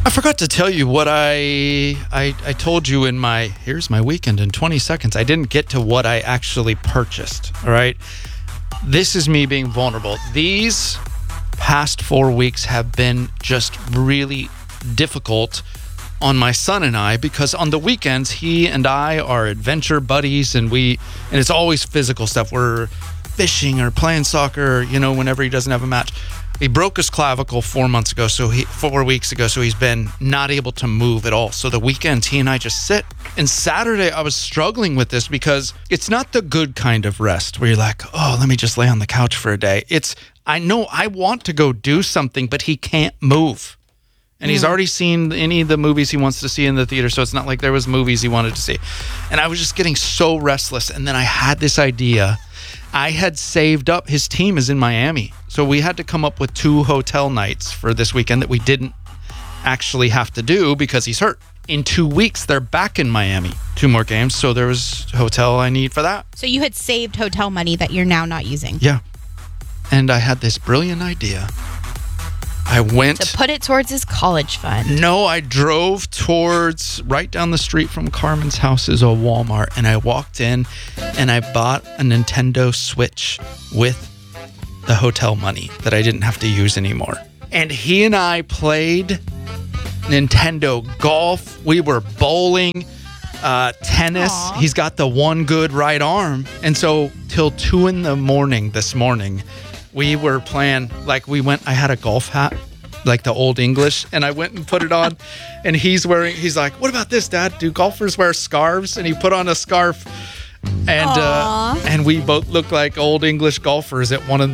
I forgot to tell you what I told you in here's my weekend in 20 seconds. I didn't get to what I actually purchased, all right? This is me being vulnerable. These past 4 weeks have been just really difficult on my son and I, because on the weekends, he and I are adventure buddies, and it's always physical stuff. We're fishing or playing soccer, whenever he doesn't have a match. He broke his clavicle 4 weeks ago, so he's been not able to move at all. So the weekends, he and I just sit. And Saturday, I was struggling with this because it's not the good kind of rest where you're like, oh, let me just lay on the couch for a day. I know I want to go do something, but he can't move. And he's already seen any of the movies he wants to see in the theater, so it's not like there was movies he wanted to see. And I was just getting so restless. And then I had this idea. I had saved up. His team is in Miami. So we had to come up with 2 hotel nights for this weekend that we didn't actually have to do because he's hurt. In 2 weeks, they're back in Miami. 2 more games. So there was hotel I need for that. So you had saved hotel money that you're now not using. Yeah. And I had this brilliant idea. I went to put it towards his college fund. No, I drove towards right down the street from Carmen's house is a Walmart, and I walked in and I bought a Nintendo Switch with the hotel money that I didn't have to use anymore. And he and I played Nintendo golf. We were bowling, tennis. Aww. He's got the one good right arm. And so till 2 a.m. this morning, we were playing, I had a golf hat, like the old English, and I went and put it on, and he's like, what about this, Dad? Do golfers wear scarves? And he put on a scarf, and we both looked like old English golfers at 1